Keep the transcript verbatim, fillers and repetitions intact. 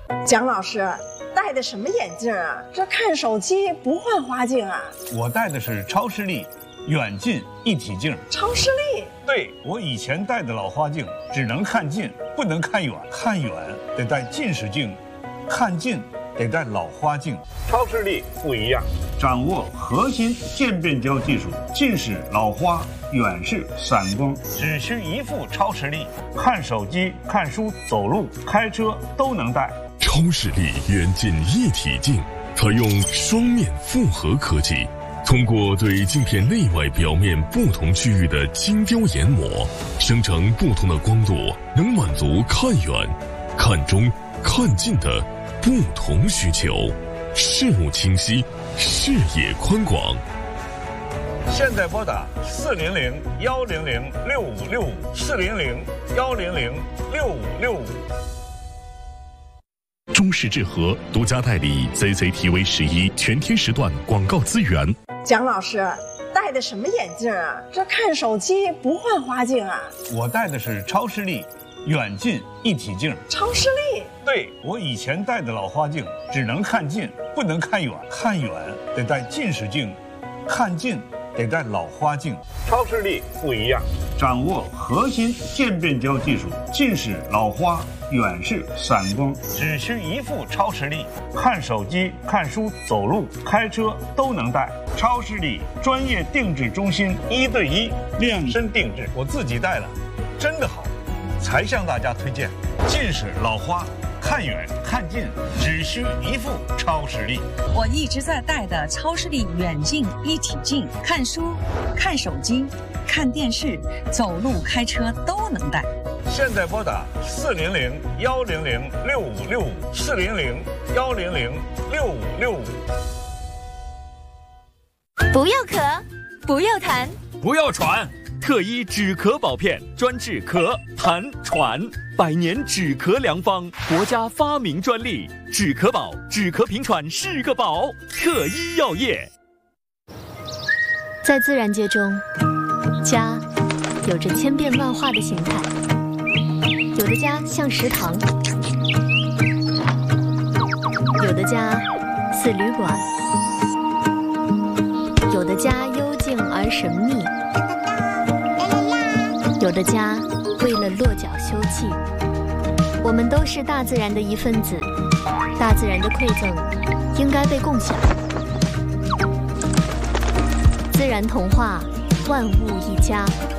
蒋老师戴的什么眼镜啊？这看手机不换花镜啊？ 我戴的是超视力远近一体镜。 超视力？ 对，我以前戴的老花镜只能看近，不能看远，看远得戴近视镜，看近得戴老花镜。超视力不一样，掌握核心渐变焦技术，近视、老花、远视、散光，只需一副超视力，看手机、看书、走路、开车都能戴。 超视力远近一体镜采用双面复合科技，通过对镜片内外表面不同区域的精雕研磨，生成不同的光度，能满足看远、看中、看近的不同需求，视物清晰，视野宽广。 现在拨打四零零幺零零六五六五四零零幺零零六五六五。 中视智和独家代理 C C T V 十一全天时段广告资源。 蒋老师戴的什么眼镜啊？这看手机不换花镜啊？ 我戴的是超视力远近一体镜。 超视力？ 对，我以前戴的老花镜只能看近，不能看远，看远得戴近视镜，看近得戴老花镜。超视力不一样，掌握核心渐变焦技术，近视、老花、远视、散光，只需一副超视力，看手机、看书、走路、开车都能戴。超视力专业定制中心，一对一量身定制，我自己戴了，真的好，才向大家推荐。近视、老花、看远看近，只需一副超视力。 我一直在戴的超视力远近一体镜，看书、看手机、看电视、走路、开车都能戴。 现在拨打四零零幺零零六五六五四零零幺零零六五六五。 不要咳，不要痰， 不要喘。特医止咳宝片专治咳、痰、喘，百年止咳良方，国家发明专利。止咳宝，止咳平喘是个宝。特医药业。 在自然界中，家有着千变万化的形态，有的家像食堂，有的家似旅馆，有的家幽静而神秘，有的家为了落脚休憩。我们都是大自然的一份子，大自然的馈赠应该被共享。自然童话，万物一家。